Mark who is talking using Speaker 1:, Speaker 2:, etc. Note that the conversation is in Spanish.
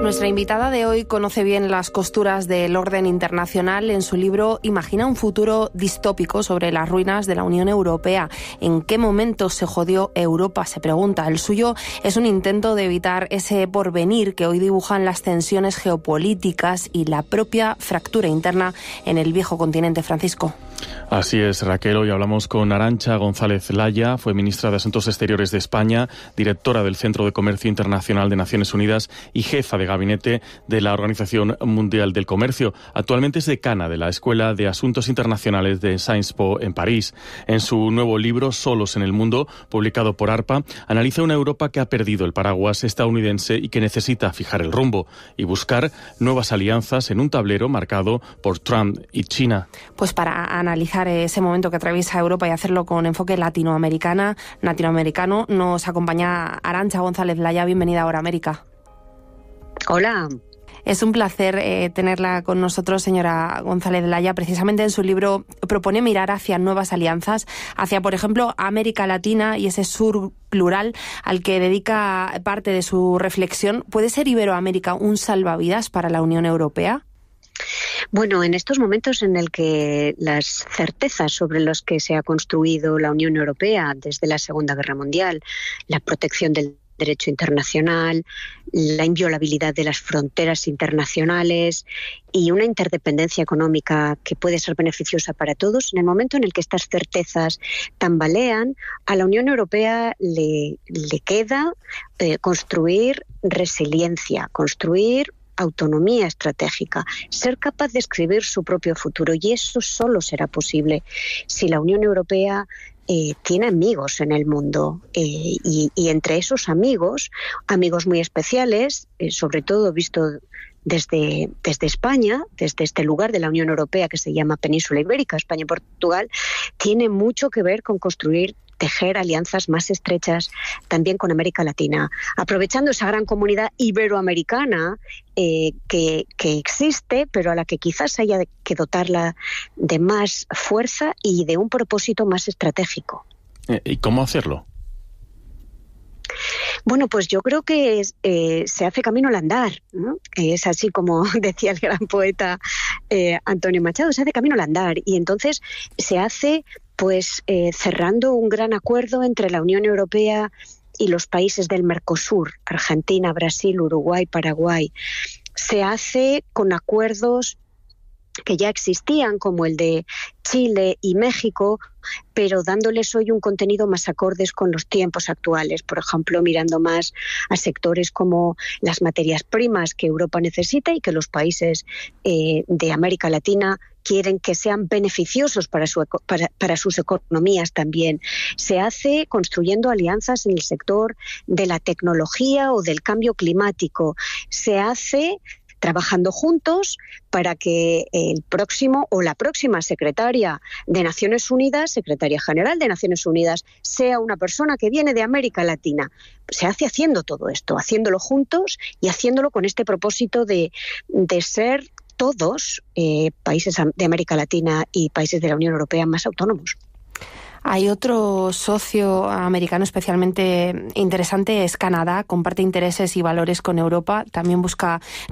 Speaker 1: Nuestra invitada de hoy conoce bien las costuras del orden internacional. En su libro imagina un futuro distópico sobre las ruinas de la Unión Europea. ¿En qué momento se jodió Europa?, se pregunta. El suyo es un intento de evitar ese porvenir que hoy dibujan las tensiones geopolíticas y la propia fractura interna en el viejo continente. Francisco.
Speaker 2: Así es, Raquel. Hoy hablamos con Arantxa González Laya, fue ministra de Asuntos Exteriores de España, directora del Centro de Comercio Internacional de Naciones Unidas y jefa de gabinete de la Organización Mundial del Comercio. Actualmente es decana de la Escuela de Asuntos Internacionales de Sciences Po en París. En su nuevo libro, Solos en el Mundo, publicado por ARPA, analiza una Europa que ha perdido el paraguas estadounidense y que necesita fijar el rumbo y buscar nuevas alianzas en un tablero marcado por Trump y China.
Speaker 1: Pues para analizar ese momento que atraviesa Europa y hacerlo con enfoque latinoamericano, nos acompaña Arantxa González Laya. Bienvenida a Hora América.
Speaker 3: Hola.
Speaker 1: Es un placer tenerla con nosotros, señora González Laya. Precisamente en su libro propone mirar hacia nuevas alianzas, hacia, por ejemplo, América Latina y ese sur plural al que dedica parte de su reflexión. ¿Puede ser Iberoamérica un salvavidas para la Unión Europea?
Speaker 3: Bueno, en estos momentos en el que las certezas sobre las que se ha construido la Unión Europea desde la Segunda Guerra Mundial, la protección del derecho internacional, la inviolabilidad de las fronteras internacionales y una interdependencia económica que puede ser beneficiosa para todos, en el momento en el que estas certezas tambalean, a la Unión Europea le queda construir resiliencia, construir autonomía estratégica, ser capaz de escribir su propio futuro, y eso solo será posible si la Unión Europea tiene amigos en el mundo y entre esos amigos muy especiales, sobre todo visto desde España, desde este lugar de la Unión Europea que se llama Península Ibérica, España y Portugal, tiene mucho que ver con tejer alianzas más estrechas también con América Latina, aprovechando esa gran comunidad iberoamericana que existe, pero a la que quizás haya que dotarla de más fuerza y de un propósito más estratégico.
Speaker 2: ¿Y cómo hacerlo?
Speaker 3: Bueno, pues yo creo que se hace camino al andar, ¿no? Es así como decía el gran poeta Antonio Machado, se hace camino al andar, y entonces se hace cerrando un gran acuerdo entre la Unión Europea y los países del Mercosur, Argentina, Brasil, Uruguay, Paraguay. Se hace con acuerdos que ya existían, como el de Chile y México, pero dándoles hoy un contenido más acordes con los tiempos actuales. Por ejemplo, mirando más a sectores como las materias primas que Europa necesita y que los países de América Latina quieren que sean beneficiosos para sus economías también. Se hace construyendo alianzas en el sector de la tecnología o del cambio climático. Se hace trabajando juntos para que el próximo o la próxima secretaria de Naciones Unidas, secretaria general de Naciones Unidas, sea una persona que viene de América Latina. Se hace haciendo todo esto, haciéndolo juntos y haciéndolo con este propósito de ser todos, países de América Latina y países de la Unión Europea, más autónomos.
Speaker 1: Hay otro socio americano especialmente interesante, es Canadá, comparte intereses y valores con Europa, también busca